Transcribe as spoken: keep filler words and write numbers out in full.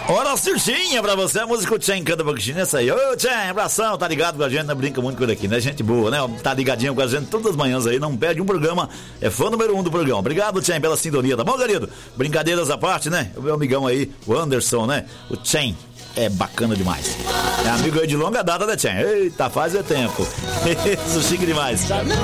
Hora certinha pra você, a música o Tchen canta pouquinho nessa aí. Ô Tchen, abração, tá ligado com a gente, né? Brinca muito com ele aqui, né? Gente boa, né? Tá ligadinho com a gente todas as manhãs aí, não perde um programa, é fã número um do programa. Obrigado, Tchen, pela sintonia, tá bom, querido? Brincadeiras à parte, né? O meu amigão aí, o Anderson, né? O Tchen é bacana demais. É amigo aí de longa data, né, Tchen? Eita, faz é tempo. Isso, chique demais.